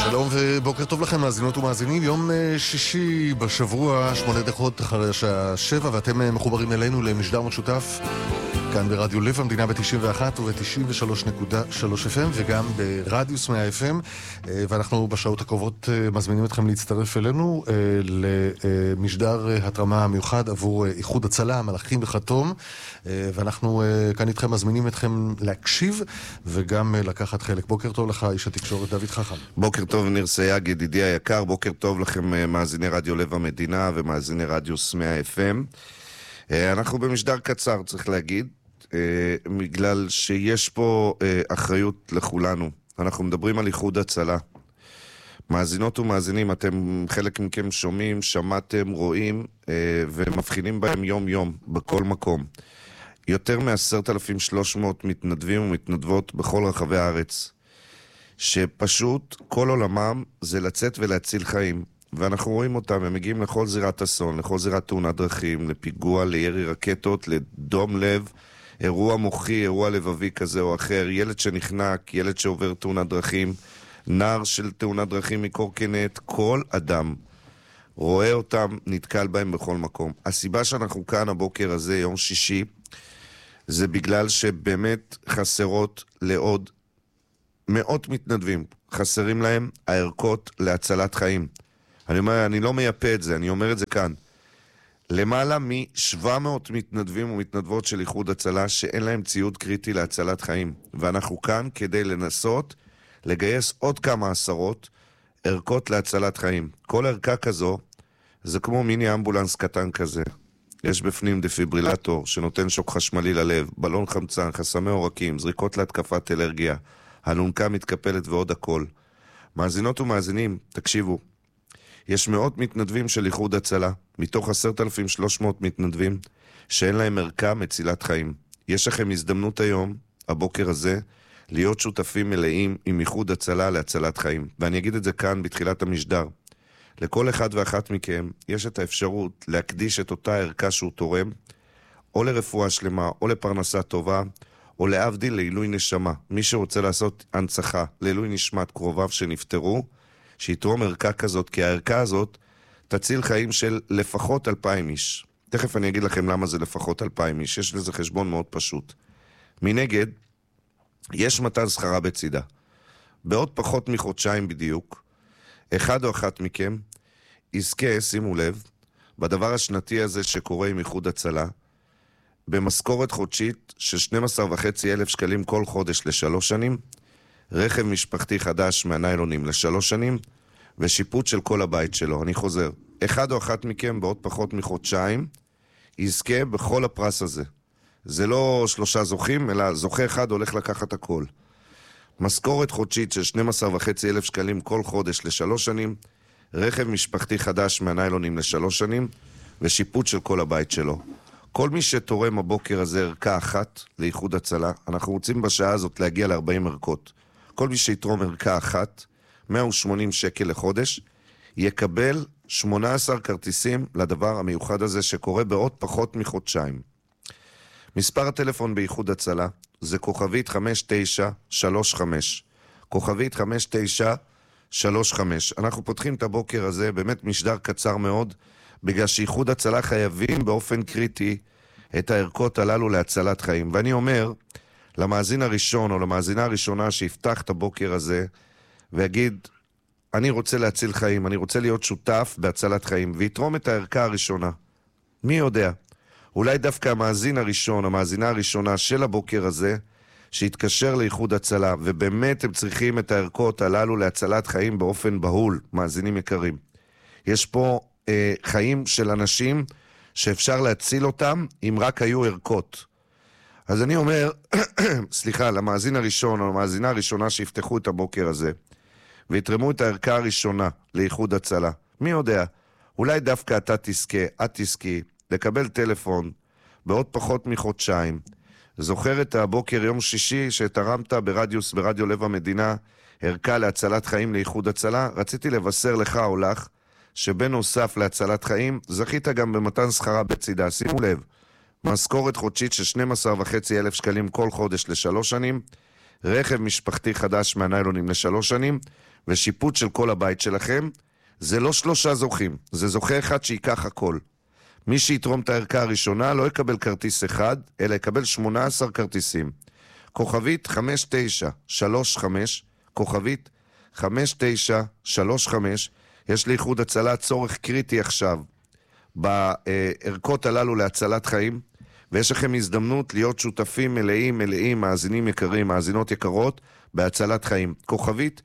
שלום ובוקר טוב לכם, מאזינות ומאזינים. יום שישי בשבוע, 8 דקות אחרי השעה 7, ואתם מחוברים אלינו למשדר משותף כאן ברדיו לב המדינה ב-91 וב-93.3 FM וגם ברדיוס 100 FM, ואנחנו בשעות הקרובות מזמינים אתכם להצטרף אלינו למשדר התרמה המיוחד עבור איחוד הצלה, מלאכים וחתום, ואנחנו כאן איתכם מזמינים אתכם להקשיב וגם לקחת חלק. בוקר טוב לך, איש התקשורת דוד חכם. בוקר טוב ניר סייג, ידידי היקר. בוקר טוב לכם מאזיני רדיו לב המדינה ומאזיני רדיוס 100 FM. אנחנו במשדר קצר, צריך להגיד, בגלל שיש פה אחריות לכולנו. אנחנו מדברים על איחוד הצלה. מאזינות ומאזינים, אתם חלק מכם שומעים, שמעתם, רואים ומבחינים בהם יום יום בכל מקום. יותר מ10,300 מתנדבים ומתנדבות בכל רחבי הארץ, שפשוט כל עולמם זה לצאת ולהציל חיים. ואנחנו רואים אותם, הם מגיעים לכל זירת אסון, לכל זירת תאונת דרכים, לפיגוע, לירי רקטות, לדום לב, אירוע מוחי, אירוע לבבי כזה או אחר, ילד שנחנק, ילד שעובר תאונת דרכים, נער של תאונת דרכים מקורקינט, כל אדם רואה אותם, נתקל בהם בכל מקום. הסיבה שאנחנו כאן הבוקר הזה, יום שישי, זה בגלל שבאמת חסרות לעוד מאות מתנדבים, חסרים להם הערכות להצלת חיים. אני אומר, אני לא מייפה את זה, אני אומר את זה כאן. למעלה מ-700 מתנדבים ומתנדבות של איחוד הצלה שאין להם ציוד קריטי להצלת חיים. ואנחנו כאן כדי לנסות לגייס עוד כמה עשרות ערכות להצלת חיים. כל ערכה כזו זה כמו מיני אמבולנס קטן כזה. יש בפנים דפיברילטור שנותן שוק חשמלי ללב, בלון חמצן, חסמי עורקים, זריקות להתקפת אלרגיה, הנונקה מתקפלת ועוד הכל. מאזינות ומאזינים, תקשיבו. יש מאות מתנדבים של איחוד הצלה, מתוך 10,300 מתנדבים, שאין להם ערכה מצילת חיים. יש לכם הזדמנות היום, הבוקר הזה, להיות שותפים מלאים עם איחוד הצלה להצלת חיים. ואני אגיד את זה כאן בתחילת המשדר. לכל אחד ואחת מכם יש את האפשרות להקדיש את אותה ערכה שהוא תורם, או לרפואה שלמה, או לפרנסה טובה, או להבדיל לעילוי נשמה. מי שרוצה לעשות הנצחה לעילוי נשמת קרוביו שנפטרו, שיתרום ערכה כזאת, כי הערכה הזאת תציל חיים של לפחות 2,000 איש. תכף אני אגיד לכם למה זה לפחות 2,000 איש. יש לזה חשבון מאוד פשוט. מנגד, יש מתן שכרה בצידה. בעוד פחות מחודשיים בדיוק, אחד או אחת מכם יזכה, שימו לב, בדבר השנתי הזה שקורה עם איחוד הצלה, במשכורת חודשית של 12,500 שקלים כל חודש ל3 שנים, רכב משפחתי חדש מהניילונים ל3 שנים, ושיפוט של כל הבית שלו. אני חוזר. אחד או אחת מכם בעוד פחות מחודשיים יזכה בכל הפרס הזה. זה לא 3 זוכים, אלא זוכה אחד הולך לקחת הכל. משכורת חודשית של 12,500 שקלים כל חודש ל3 שנים, רכב משפחתי חדש מהניילונים ל3 שנים, ושיפוט של כל הבית שלו. כל מי שתורם הבוקר הזה ערכה אחת לאיחוד הצלה, אנחנו רוצים בשעה הזאת להגיע ל40 ערכות. כל מי שיתרום ערכה אחת, 180 שקל לחודש, יקבל 18 כרטיסים לדבר המיוחד הזה שקורה בעוד פחות מחודשיים. מספר הטלפון באיחוד הצלה זה כוכבית 5935. כוכבית 5935. אנחנו פותחים את הבוקר הזה, באמת משדר קצר מאוד, בגלל שאיחוד הצלה חייבים באופן קריטי את הערכות הללו להצלת חיים. ואני אומר למאזין הראשון או למאזינה הראשונה שיפתח את הבוקר הזה ויגיד, אני רוצה להציל חיים, אני רוצה להיות שותף בהצלת חיים, ויתרום את הערכה הראשונה. מי יודע? אולי דווקא המאזין הראשון, המאזינה הראשונה של הבוקר הזה, שיתקשר לאיחוד הצלה, ובאמת הם צריכים את הערכות הללו להצלת חיים באופן בהול, מאזינים יקרים. יש פה חיים של אנשים שאפשר להציל אותם אם רק היו ערכות. אז אני אומר, סליחה, למאזין הראשון או למאזינה הראשונה שיפתחו את הבוקר הזה, ויתרמו את הערכה הראשונה לאיחוד הצלה. מי יודע? אולי דווקא אתה תזכה, את תזכי, לקבל טלפון בעוד פחות מחודשיים. זוכר את הבוקר יום שישי שתרמת ברדיוס, ברדיו לב המדינה, ערכה להצלת חיים לאיחוד הצלה? רציתי לבשר לך או לך, שבנוסף להצלת חיים, זכית גם במתן שכרה בצידה. שימו לב, משכורת חודשית של 12,500 שקלים כל חודש ל3 שנים, רכב משפחתי חדש מהניילונים ל3 שנים, ושיפוט של כל הבית שלכם. זה לא 3 זוכים, זה זוכה אחד שיקח הכל. מי שיתרום את הערכה הראשונה לא יקבל כרטיס אחד, אלא יקבל 18 כרטיסים. כוכבית 5935, כוכבית 5935, יש לאיחוד הצלה צורך קריטי עכשיו בערכות הללו להצלת חיים, ויש לכם הזדמנות להיות שותפים מלאים, מאזינים יקרים, מאזינות יקרות, בהצלת חיים. כוכבית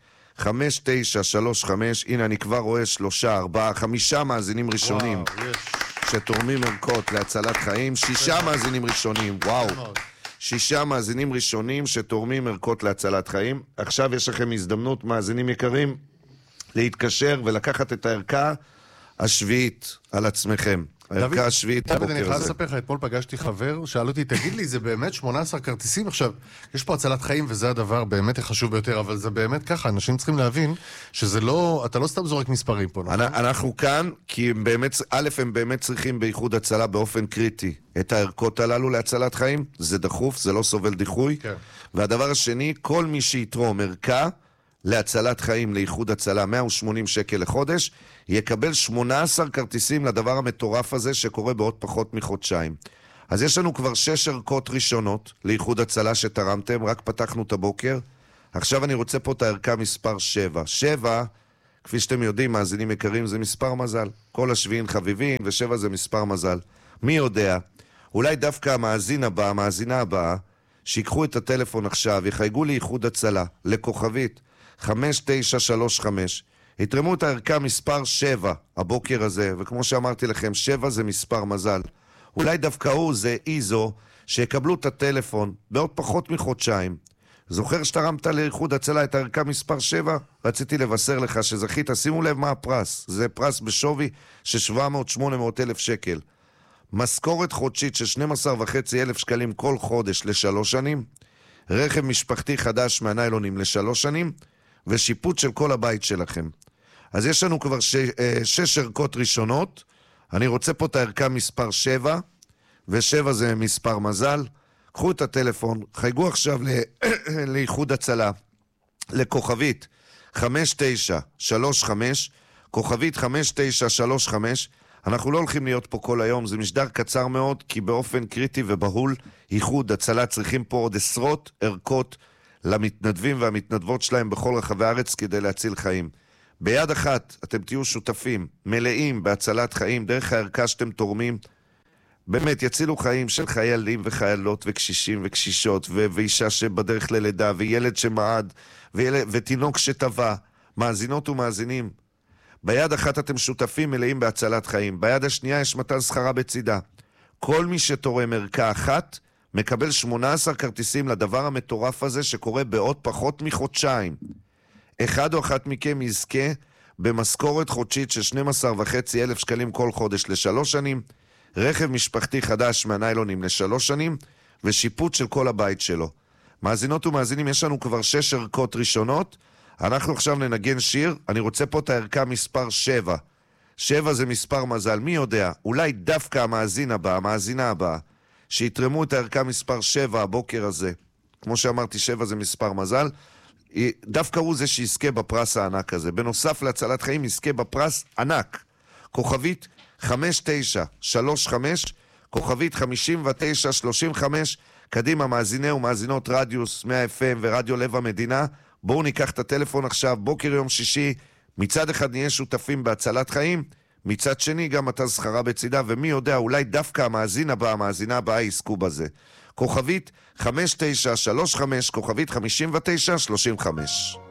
5935, הנה אני כבר רואה 3, 4, 5 מאזינים ראשונים שתורמים ערכות להצלת חיים, 6 מאזינים ראשונים, וואו, 6 מאזינים ראשונים שתורמים ערכות להצלת חיים. עכשיו יש לכם הזדמנות, מאזינים יקרים, להתקשר ולקחת את הערכה השביעית על עצמכם. הערכה השביעית בוקר הזה. דוד, אני חייב הזה. לספר לך, אתמול פגשתי חבר, שאל אותי, תגיד לי, זה באמת 18 כרטיסים? עכשיו, יש פה הצלת חיים, וזה הדבר באמת החשוב ביותר, אבל זה באמת ככה, אנשים צריכים להבין שזה לא, אתה לא סתם זורק מספרים פה, נכון? אנחנו כאן, כי הם באמת, הם באמת צריכים באיחוד הצלה באופן קריטי את הערכות הללו להצלת חיים, זה דחוף, זה לא סובל דיחוי. כן. והדבר השני, כל מי שיתרום ערכה להצלת חיים לאיחוד הצלה, 180 שקל לחודש, יקבל 18 כרטיסים לדבר המטורף הזה שקורה בעוד פחות מחודשיים. אז יש לנו כבר 6 ערכות ראשונות לאיחוד הצלה שתרמתם, רק פתחנו את הבוקר. עכשיו אני רוצה פה את הערכה מספר 7. 7, כפי שאתם יודעים, מאזינים יקרים, זה מספר מזל. כל השביעים חביבים, ו7 זה מספר מזל. מי יודע? אולי דווקא המאזינה הבאה, שיקחו את הטלפון עכשיו, יחייגו לאיחוד הצלה, לכוכבית 5935, יתרמו את הערכה מספר 7 הבוקר הזה, וכמו שאמרתי לכם, 7 זה מספר מזל. אולי דווקא הוא זה איזו שיקבלו את הטלפון בעוד פחות מחודשיים. זוכר שתרמת לאיחוד הצלה את הערכה מספר 7? רציתי לבשר לך שזכית, שימו לב מה הפרס. זה פרס בשווי של 700-800 אלף שקל. משכורת חודשית של 12,500 שקלים כל חודש ל3 שנים, רכב משפחתי חדש מהניילונים ל3 שנים, ושיפוט של כל הבית שלכם. אז יש לנו כבר 6 ערכות ראשונות. אני רוצה פה את הערכה מספר 7, ו7 זה מספר מזל. קחו את הטלפון, חייגו עכשיו לאיחוד הצלה, לכוכבית 5935, כוכבית 5935. אנחנו לא הולכים להיות פה כל היום, זה משדר קצר מאוד, כי באופן קריטי ובהול, איחוד הצלה צריכים פה עוד עשרות ערכות למתנדבים והמתנדבות שלהם בכל רחבי הארץ כדי להציל חיים. ביד אחת אתם תהיו שותפים מלאים בהצלת חיים דרך הערכה שאתם תורמים, באמת יצילו חיים של חיילים וחיילות וקשישים וקשישות ואישה שבדרך ללידה וילד שמעד ותינוק שטבע, מאזינות ומאזינים. ביד אחת אתם שותפים מלאים בהצלת חיים, ביד השנייה יש מתן שכרה בצידה. כל מי שתורם ערכה אחת מקבל 18 כרטיסים לדבר המטורף הזה שקורה בעוד פחות מחודשיים. אחד או אחת מכם יזכה במשכורת חודשית של 12,500 שקלים כל חודש ל3 שנים, רכב משפחתי חדש מהניילונים ל3 שנים, ושיפוט של כל הבית שלו. מאזינות ומאזינים, יש לנו כבר 6 ערכות ראשונות. אנחנו עכשיו ננגן שיר. אני רוצה פה את הערכה מספר 7. 7 זה מספר מזל. מי יודע? אולי דווקא המאזינה הבאה, שיתרמו את הערכה מספר 7 הבוקר הזה. כמו שאמרתי, 7 זה מספר מזל. דווקא הוא זה שיזכה בפרס הענק הזה. בנוסף להצלת חיים, יזכה בפרס ענק. כוכבית 5935, כוכבית 5935. קדימה, מאזיני ומאזינות רדיוס 100 FM ורדיו לב המדינה, בואו ניקח את הטלפון עכשיו, בוקר יום שישי, מצד אחד נהיה שותפים בהצלת חיים, מצד שני גם מתן שכרה בצידה, ומי יודע, אולי דווקא המאזינה הבאה יזכו בזה. כוכבית 5935, כוכבית 5935.